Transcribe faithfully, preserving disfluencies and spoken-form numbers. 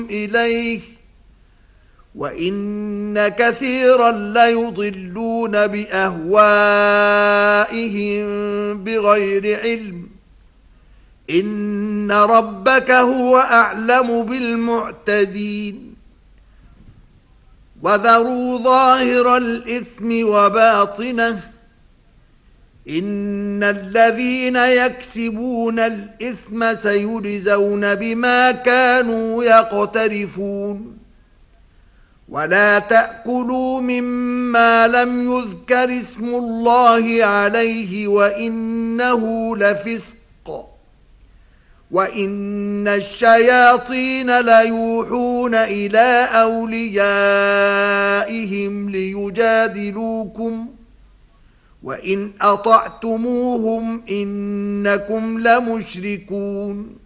إليه وإن كثيرا ليضلون بأهوائهم بغير علم إن ربك هو أعلم بالمعتدين وذروا ظاهر الإثم وباطنه إن الذين يكسبون الإثم سيجزون بما كانوا يقترفون ولا تأكلوا مما لم يذكر اسم الله عليه وإنه لفسق وإن الشياطين ليوحون إلى أوليائهم ليجادلوكم وإن أطعتموهم إنكم لمشركون